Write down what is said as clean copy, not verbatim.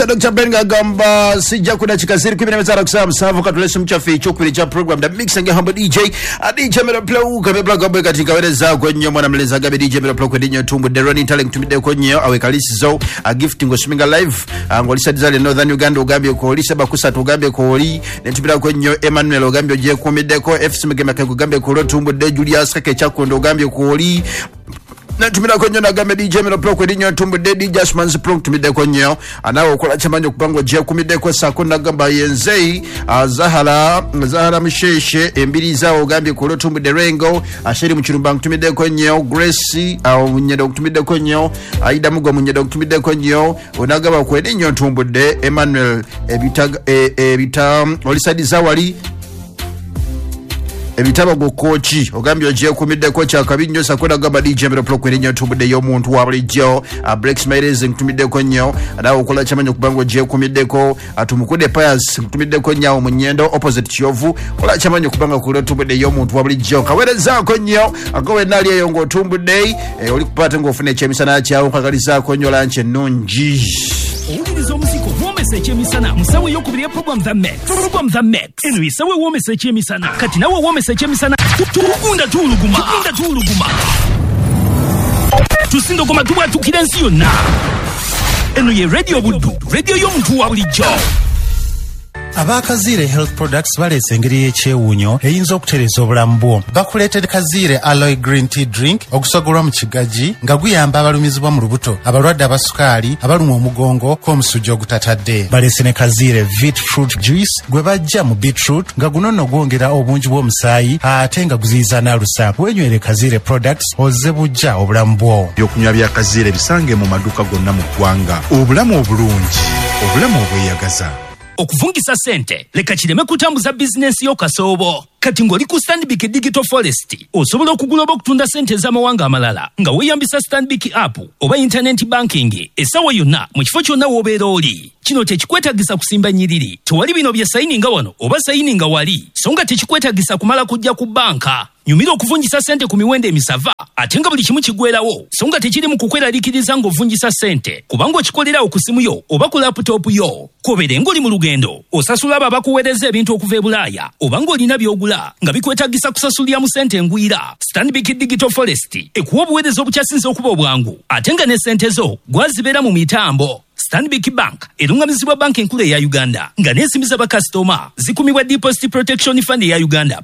Dr. Benga gamba sijja kuna chikaziri kimi nemezara kusama savu katulesi mchafi chokuli cha program da mixing ya humble DJ DJ mera plau kabebla gamba katika wereza kwenye mwana mleza gabe DJ mera plau kwenye nyotumbu deroni talent tumide kwenye awe kalisi zo a gifting ngoshiminga live ngolisa dizali Northern Uganda ugambi ukoli seba kusatu ugambi ukoli netubila kwenye Emmanuel ugambi uje kumideko FC Mgemake ugambi ukoli tumbu de Julius kake chakondo ugambi ukoli Natumira kwenye na game DJ mera pro kwenye tumbu dedi Jasmine pro tumide kwenye anawo kola chamanyo kupango je kumide kwa sakona gamba yenzei Zahara msheshe embiri zao gambi kulo tumbu de Rengo ashiri mchirumbangu tumide kwenye Gracie au mnyedo tumide kwenye Aida Mugo mnyedo tumide kwenye unagaba kwenye tumbu de Emmanuel ebita olisadi zawali ebitaba go kochi ogambi oje kumide ko cha kabinyo sakoda gaba DJ mero pro kwenye tubude yo muntu wabulijjo breaks mailers ntumide ko nyo adawo kola chamanyo kubango je kumide ko atumukude payas ntumide ko nyawo munyendo opposite chiovu kola chamanyo kubanga kulo tubude yo muntu wabulijjo kawereza ko nyo akowe nali yongo tumbude oli kupata ngofune chemisana chawo kakaliza ko nyo lanche nunji Owuliriza omuziko womesa ekyemisana musawe yokubiri program The Max eno yisawe womesa ekyemisana kati nawe womesa ekyemisana tugunda tuluguma tusindogoma tubwatukira ensi yonna eno ye radio buddu radio y'omuntu wa bulijjo Abakazire Health Products balese engeri y'ekyewuunyo eyinza okutereza obulamu bwo. Bakuleetera Kazire Aloe Green Tea Drink okusogolwa mu kigaji nga guyamba abalumizibwa mu lubuto, abalwadde abasukaali, abalumwa omugongo k'omusujja ogutatadde. Balese ne Kazire Beetroot Juice gwe bajja mu beetroot nga guno nno gwongera obungi bw'omusaayi ate nga guziyiza n'alusa. Wenywere Kazire Products ozze bujja obulamu bwo. Ebyokunywa bya Kazire bisange mu maduuka gonna mu ggwanga. Obulamu obulungi, obulamu obweyagaza. Okuvungisa sente leka kireme kutambuza bizinesi yo kasoobo kati ng'oli ku Stanbic Digital Forest osobola okugula oba okutunda sente z'amawanga amalala nga weeyambisa Stanbic app oba internet banking essaawa yonna mu kifo kyonna w'obeera oli. Kino tekikwetagisa kusimba nnyiriri, tewali bino bya sayininga wano oba sayininga wali, so nga tekikwetagisa kumala kujja ku banka. Nyumira okuvungisa sente ku miwendo emisava ate nga buli kimu kigwerawo, so nga tekiri mu kukweraliikiriza ng'ovungisa sente kubanga okikolerawo ku simu yo oba ku laptop yo. Kobere ng'oli mu lugendo osasula abo abakuweereza ebintu okuva e Bulaaya oba ng'olina by'ogula nga bikwetagisa kusasulira mu sente engwira. Stanbic Digital Forest ekuwa obuweereza obukyasinze okuba obwangu ate nga ne sente zo gwazibeera mu mitambo. Stanbic Bank erungamizibwa banka enkulu eya Uganda nga neesimbiza bakasitoma zikumibwa Deposit Protection Fund eya Uganda